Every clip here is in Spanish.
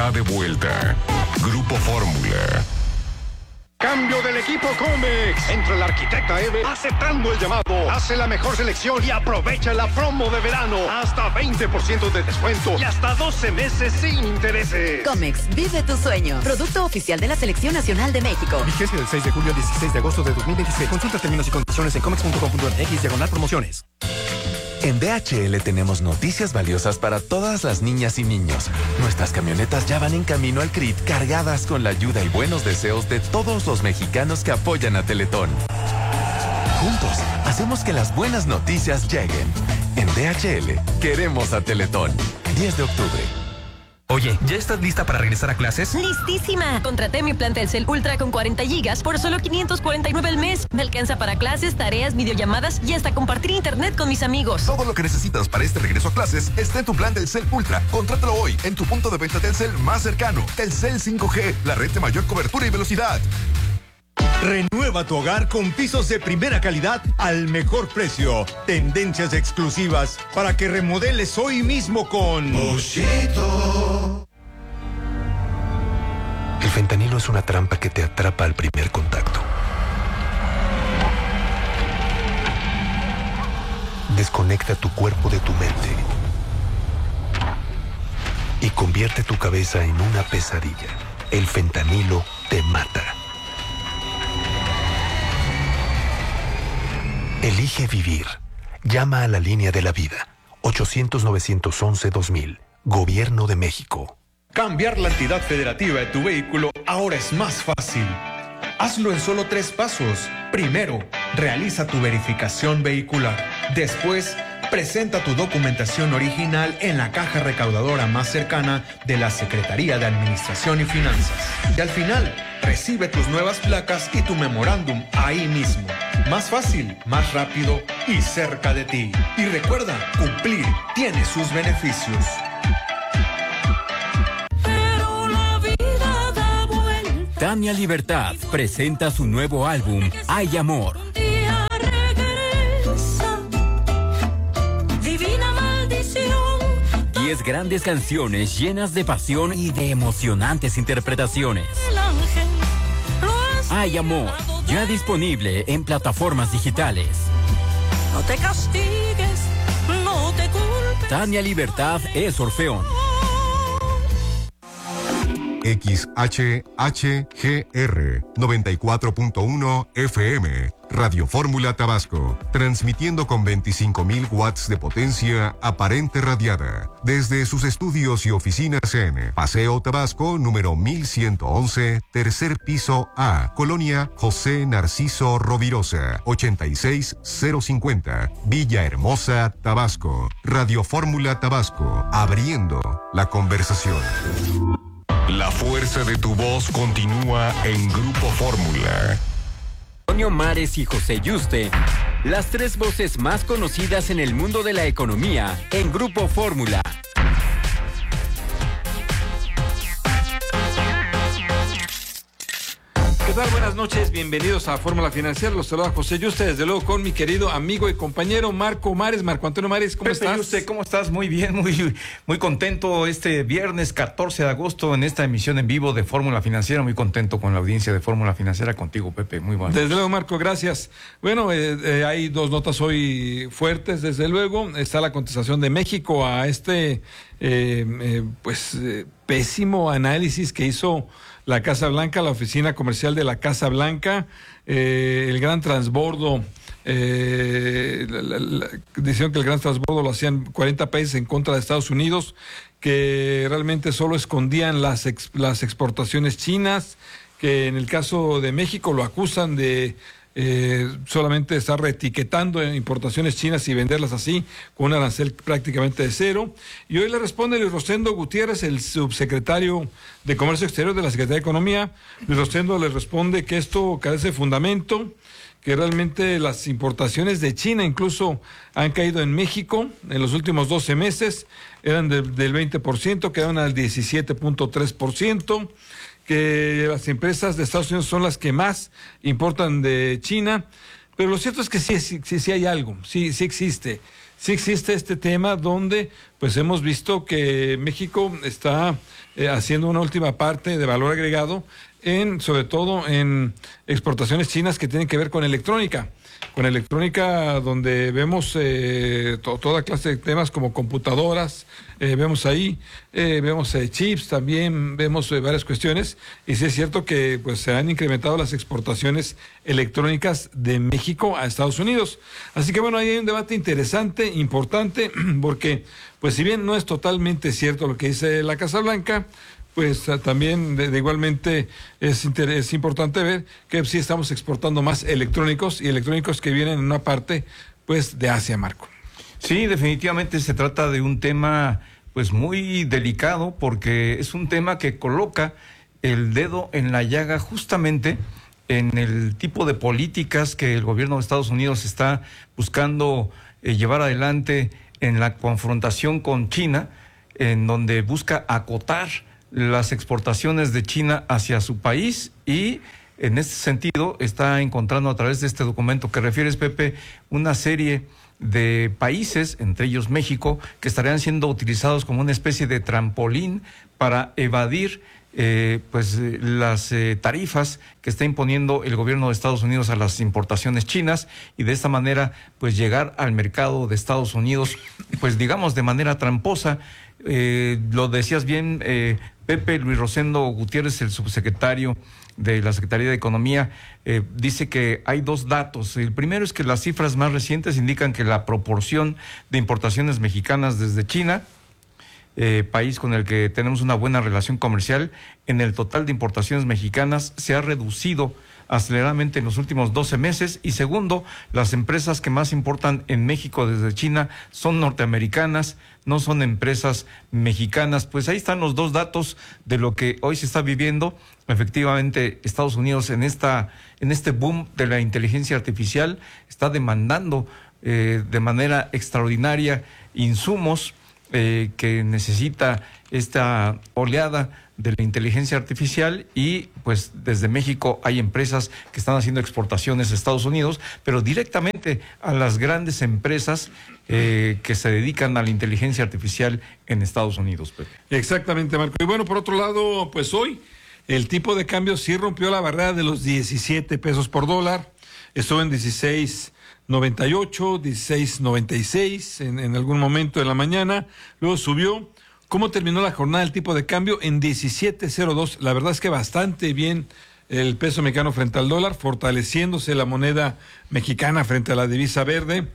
está de vuelta. Grupo Fórmula. Cambio del equipo Comex. Entra la arquitecta Eve aceptando el llamado. Hace la mejor selección y aprovecha la promo de verano. Hasta 20% de descuento y hasta 12 meses sin intereses. Comex, vive tu sueño. Producto oficial de la Selección Nacional de México. Vigencia del 6 de julio al 16 de agosto de 2026. Consulta términos y condiciones en comex.com.mx/promociones. En DHL tenemos noticias valiosas para todas las niñas y niños. Nuestras camionetas ya van en camino al CRIT cargadas con la ayuda y buenos deseos de todos los mexicanos que apoyan a Teletón. Juntos, hacemos que las buenas noticias lleguen. En DHL, queremos a Teletón. 10 de octubre. Oye, ¿ya estás lista para regresar a clases? ¡Listísima! Contraté mi plan Telcel Ultra con 40 gigas por solo $549 al mes. Me alcanza para clases, tareas, videollamadas y hasta compartir internet con mis amigos. Todo lo que necesitas para este regreso a clases está en tu plan Telcel Ultra. Contrátalo hoy en tu punto de venta Telcel más cercano. Telcel 5G, la red de mayor cobertura y velocidad. Renueva tu hogar con pisos de primera calidad al mejor precio. Tendencias exclusivas para que remodeles hoy mismo con Moschito. El fentanilo es una trampa que te atrapa al primer contacto. Desconecta tu cuerpo de tu mente y convierte tu cabeza en una pesadilla. El fentanilo te mata. Elige vivir. Llama a la línea de la vida. 800-911-2000. Gobierno de México. Cambiar la entidad federativa de tu vehículo ahora es más fácil. Hazlo en solo 3 pasos. Primero, realiza tu verificación vehicular. Después, presenta tu documentación original en la caja recaudadora más cercana de la Secretaría de Administración y Finanzas. Y al final, recibe tus nuevas placas y tu memorándum ahí mismo. Más fácil, más rápido y cerca de ti. Y recuerda, cumplir tiene sus beneficios. Tania Libertad presenta su nuevo álbum, Hay Amor. 10 grandes canciones llenas de pasión y de emocionantes interpretaciones. Hay Amor, ya disponible en plataformas digitales. No te castigues, no te culpes. Tania Libertad es Orfeón. XHHGR 94.1 FM, Radio Fórmula Tabasco, transmitiendo con 25,000 watts de potencia aparente radiada, desde sus estudios y oficinas en Paseo Tabasco, número 1111, tercer piso A, Colonia José Narciso Rovirosa, 86050, Villahermosa, Tabasco. Radio Fórmula Tabasco, abriendo la conversación. La fuerza de tu voz continúa en Grupo Fórmula. Antonio Mares y José Yuste, las 3 voces más conocidas en el mundo de la economía en Grupo Fórmula. ¿Qué tal? Buenas noches, bienvenidos a Fórmula Financiera. Los saluda José Yuste, desde luego con mi querido amigo y compañero Marco Mares. Marco Antonio Mares, ¿cómo estás? Yuste, ¿cómo estás? Muy bien, muy contento este viernes 14 de agosto en esta emisión en vivo de Fórmula Financiera. Muy contento con la audiencia de Fórmula Financiera, contigo, Pepe. Muy bueno. Desde luego, Marco, gracias. Bueno, hay 2 notas hoy fuertes, desde luego. Está la contestación de México a este pésimo análisis que hizo la Casa Blanca, la oficina comercial de la Casa Blanca, el gran transbordo, decían que el gran transbordo lo hacían 40 países en contra de Estados Unidos, que realmente solo escondían las exportaciones chinas, que en el caso de México lo acusan de solamente estar reetiquetando importaciones chinas y venderlas así, con un arancel prácticamente de 0. Y hoy le responde Luis Rosendo Gutiérrez, el subsecretario de Comercio Exterior de la Secretaría de Economía. Luis Rosendo le responde que esto carece de fundamento, que realmente las importaciones de China incluso han caído en México en los últimos 12 meses, eran del 20%, quedaron al 17.3%. que las empresas de Estados Unidos son las que más importan de China, pero lo cierto es que sí hay algo, sí existe este tema donde pues hemos visto que México está haciendo una última parte de valor agregado sobre todo en exportaciones chinas que tienen que ver con electrónica. Con electrónica donde vemos toda clase de temas como computadoras, vemos ahí, vemos chips también, vemos varias cuestiones, y sí es cierto que pues se han incrementado las exportaciones electrónicas de México a Estados Unidos. Así que bueno, ahí hay un debate interesante, importante, porque pues si bien no es totalmente cierto lo que dice la Casa Blanca, pues también de igualmente es importante ver que sí estamos exportando más electrónicos y electrónicos que vienen en una parte pues de Asia, Marco. Sí, definitivamente se trata de un tema pues muy delicado, porque es un tema que coloca el dedo en la llaga justamente en el tipo de políticas que el gobierno de Estados Unidos está buscando llevar adelante en la confrontación con China, en donde busca acotar las exportaciones de China hacia su país, y en este sentido está encontrando a través de este documento que refieres, Pepe, una serie de países, entre ellos México, que estarían siendo utilizados como una especie de trampolín para evadir las tarifas que está imponiendo el gobierno de Estados Unidos a las importaciones chinas, y de esta manera pues llegar al mercado de Estados Unidos pues digamos de manera tramposa. Lo decías bien, Pepe. Luis Rosendo Gutiérrez, el subsecretario de la Secretaría de Economía, dice que hay dos datos. El primero es que las cifras más recientes indican que la proporción de importaciones mexicanas desde China, país con el que tenemos una buena relación comercial, en el total de importaciones mexicanas se ha reducido aceleradamente en los últimos 12 meses. Y segundo, las empresas que más importan en México desde China son norteamericanas, no son empresas mexicanas. Pues ahí están los dos datos de lo que hoy se está viviendo. Efectivamente, Estados Unidos en este boom de la inteligencia artificial está demandando de manera extraordinaria insumos que necesita esta oleada de la inteligencia artificial, y pues desde México hay empresas que están haciendo exportaciones a Estados Unidos, pero directamente a las grandes empresas que se dedican a la inteligencia artificial en Estados Unidos, Pepe. Exactamente, Marco. Y bueno, por otro lado, pues hoy el tipo de cambio sí rompió la barrera de los 17 pesos por dólar, estuvo en 16.98, 16.96 en algún momento de la mañana, luego subió. ¿Cómo terminó la jornada del tipo de cambio? En 17.02. La verdad es que bastante bien el peso mexicano frente al dólar, fortaleciéndose la moneda mexicana frente a la divisa verde.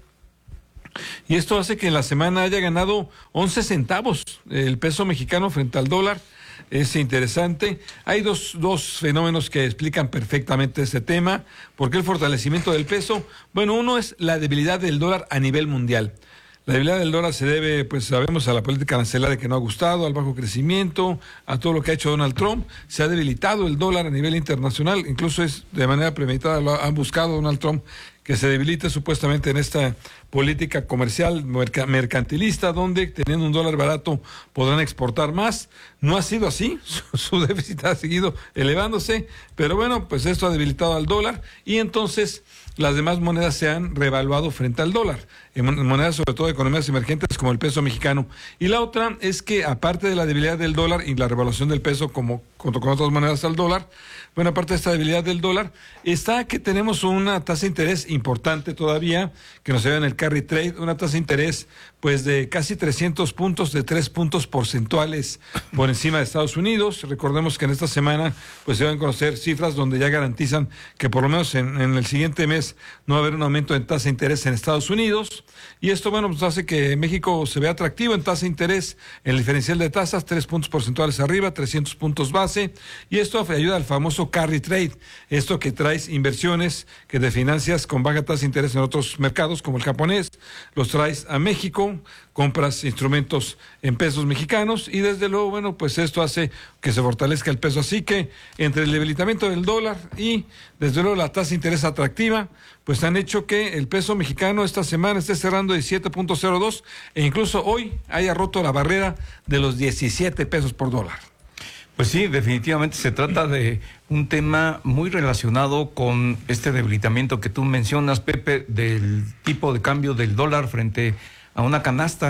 Y esto hace que en la semana haya ganado 11 centavos el peso mexicano frente al dólar. Es interesante. Hay dos fenómenos que explican perfectamente este tema. ¿Por qué el fortalecimiento del peso? Bueno, uno es la debilidad del dólar a nivel mundial. La debilidad del dólar se debe, pues sabemos, a la política arancelaria que no ha gustado, al bajo crecimiento, a todo lo que ha hecho Donald Trump. Se ha debilitado el dólar a nivel internacional, incluso es de manera premeditada, lo han buscado Donald Trump que se debilite supuestamente en esta política comercial mercantilista, donde teniendo un dólar barato podrán exportar más. No ha sido así, su déficit ha seguido elevándose, pero bueno, pues esto ha debilitado al dólar, y entonces las demás monedas se han revaluado frente al dólar, en monedas sobre todo de economías emergentes como el peso mexicano. Y la otra es que aparte de la debilidad del dólar y la revaluación del peso como junto con otras monedas al dólar, bueno, aparte de esta debilidad del dólar, está que tenemos una tasa de interés importante todavía, que nos lleva en el carry trade, una tasa de interés pues de casi 300 puntos, de 3 puntos porcentuales por encima de Estados Unidos. Recordemos que en esta semana pues se van a conocer cifras donde ya garantizan que por lo menos en el siguiente mes no va a haber un aumento en tasa de interés en Estados Unidos, y esto bueno pues hace que México se vea atractivo en tasa de interés, en el diferencial de tasas, 3 puntos porcentuales arriba, 300 puntos base, y esto ayuda al famoso carry trade, esto que traes inversiones que te financias con baja tasa de interés en otros mercados como el japonés, los traes a México, compras instrumentos en pesos mexicanos, y desde luego, bueno, pues esto hace que se fortalezca el peso. Así que entre el debilitamiento del dólar y desde luego la tasa de interés atractiva, pues han hecho que el peso mexicano esta semana esté cerrando 17.02 e incluso hoy haya roto la barrera de los 17 pesos por dólar. Pues sí, definitivamente se trata de un tema muy relacionado con este debilitamiento que tú mencionas, Pepe, del tipo de cambio del dólar frente a una canasta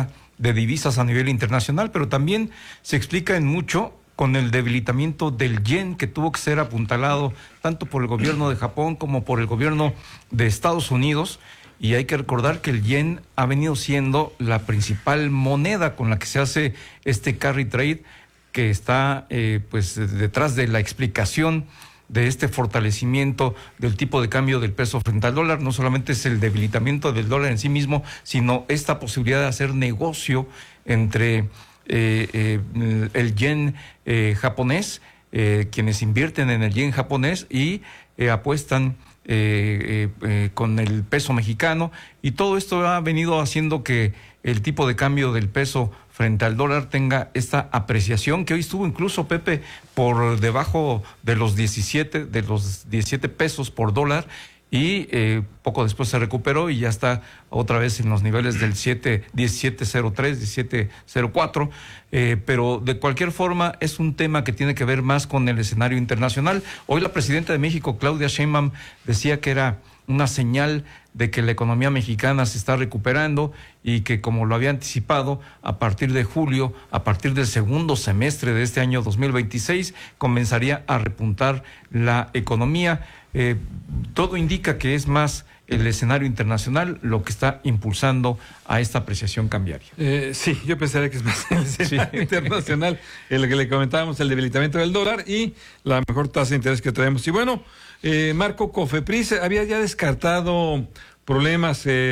de divisas a nivel internacional, pero también se explica en mucho con el debilitamiento del yen, que tuvo que ser apuntalado tanto por el gobierno de Japón como por el gobierno de Estados Unidos. Y hay que recordar que el yen ha venido siendo la principal moneda con la que se hace este carry trade, que está pues detrás de la explicación de este fortalecimiento del tipo de cambio del peso frente al dólar. No solamente es el debilitamiento del dólar en sí mismo, sino esta posibilidad de hacer negocio entre el yen japonés, quienes invierten en el yen japonés y apuestan con el peso mexicano, y todo esto ha venido haciendo que el tipo de cambio del peso frente al dólar tenga esta apreciación, que hoy estuvo incluso, Pepe, por debajo de los 17 pesos por dólar, y poco después se recuperó y ya está otra vez en los niveles del 17.03, 17.04, pero de cualquier forma es un tema que tiene que ver más con el escenario internacional. Hoy la presidenta de México, Claudia Sheinbaum, decía que era una señal de que la economía mexicana se está recuperando y que, como lo había anticipado, a partir de julio, a partir del segundo semestre de este año 2026, comenzaría a repuntar la economía. Todo indica que es más el escenario internacional lo que está impulsando a esta apreciación cambiaria. Sí, yo pensaría que es más el escenario internacional, el que le comentábamos, el debilitamiento del dólar y la mejor tasa de interés que traemos. Y bueno, Marco, Cofepris había ya descartado problemas no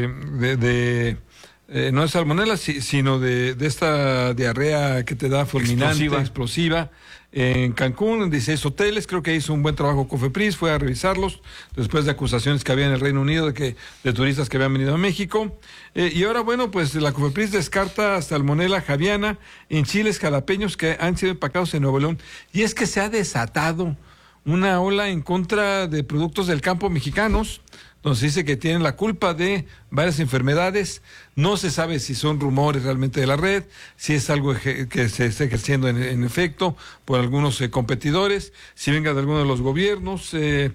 de salmonela, sino de esta diarrea que te da fulminante, explosiva. En Cancún, en 16 hoteles, creo que hizo un buen trabajo Cofepris, fue a revisarlos después de acusaciones que había en el Reino Unido de turistas que habían venido a México. Y ahora, bueno, pues la Cofepris descarta salmonela javiana en chiles jalapeños que han sido empacados en Nuevo León. Y es que se ha desatado una ola en contra de productos del campo mexicanos, donde se dice que tienen la culpa de varias enfermedades. No se sabe si son rumores realmente de la red, si es algo que se está ejerciendo en efecto por algunos competidores, si venga de alguno de los gobiernos,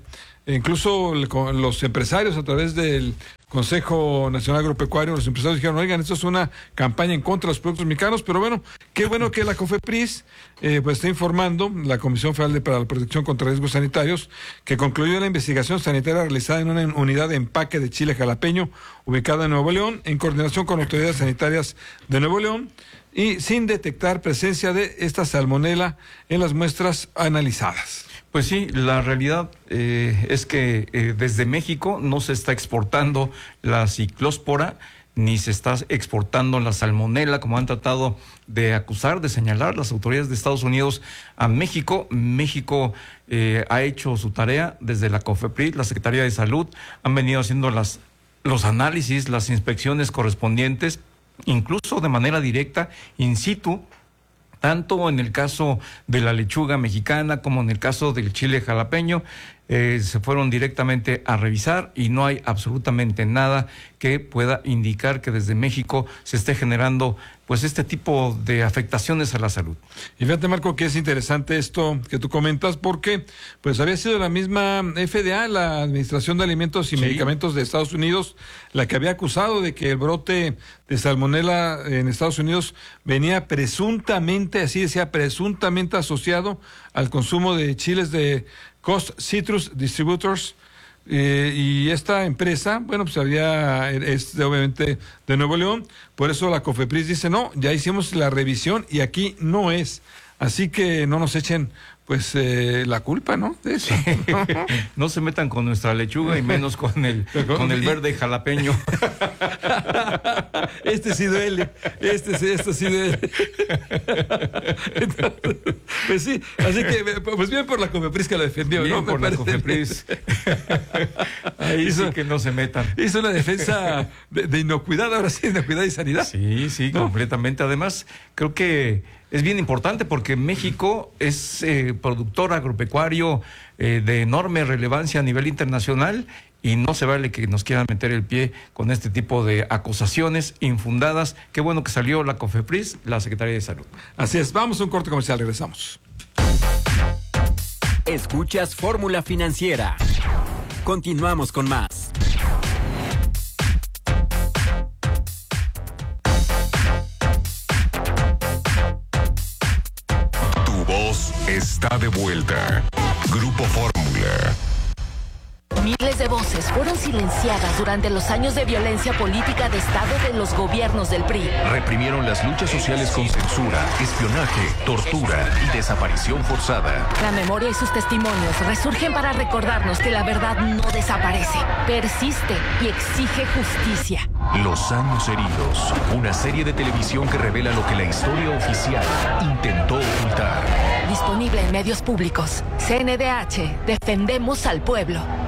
incluso los empresarios a través del Consejo Nacional Agropecuario, los empresarios dijeron, oigan, esto es una campaña en contra de los productos mexicanos, pero bueno, qué bueno que la Cofepris pues está informando, la Comisión Federal para la Protección contra Riesgos Sanitarios, que concluyó la investigación sanitaria realizada en una unidad de empaque de chile jalapeño ubicada en Nuevo León, en coordinación con autoridades sanitarias de Nuevo León, y sin detectar presencia de esta salmonela en las muestras analizadas. Pues sí, la realidad es que desde México no se está exportando la ciclóspora, ni se está exportando la salmonela, como han tratado de acusar, de señalar las autoridades de Estados Unidos a México. México ha hecho su tarea desde la Cofepris, la Secretaría de Salud, han venido haciendo los análisis, las inspecciones correspondientes, incluso de manera directa, in situ, tanto en el caso de la lechuga mexicana como en el caso del chile jalapeño. Se fueron directamente a revisar y no hay absolutamente nada que pueda indicar que desde México se esté generando pues este tipo de afectaciones a la salud. Y fíjate, Marco, que es interesante esto que tú comentas, porque pues había sido la misma FDA, la Administración de Alimentos y Medicamentos de Estados Unidos, la que había acusado de que el brote de salmonela en Estados Unidos venía presuntamente, así decía, presuntamente asociado al consumo de chiles de Coast Citrus Distributors, y esta empresa, bueno, pues es obviamente de Nuevo León, por eso la Cofepris dice, no, ya hicimos la revisión y aquí no es, así que no nos echen pues la culpa, ¿no? De eso. Sí. No se metan con nuestra lechuga y menos con el verde jalapeño. Este sí duele, esto sí duele. Entonces, pues sí, así que pues bien por la Cofepris que la defendió, bien, ¿no? Por la Cofepris. Ahí sí que no se metan. Hizo una defensa de inocuidad, ahora sí, inocuidad y sanidad. Sí, ¿no? Completamente. Además, creo que es bien importante porque México es productor agropecuario de enorme relevancia a nivel internacional y no se vale que nos quieran meter el pie con este tipo de acusaciones infundadas. Qué bueno que salió la Cofepris, la Secretaría de Salud. Así es, vamos a un corte comercial, regresamos. Escuchas Fórmula Financiera. Continuamos con más. está de vuelta. Grupo Fórmula. Miles de voces fueron silenciadas durante los años de violencia política de Estado de los gobiernos del PRI. Reprimieron las luchas sociales con censura, espionaje, tortura y desaparición forzada. La memoria y sus testimonios resurgen para recordarnos que la verdad no desaparece, persiste y exige justicia. Los años heridos, una serie de televisión que revela lo que la historia oficial intentó ocultar. Disponible en medios públicos. CNDH, defendemos al pueblo.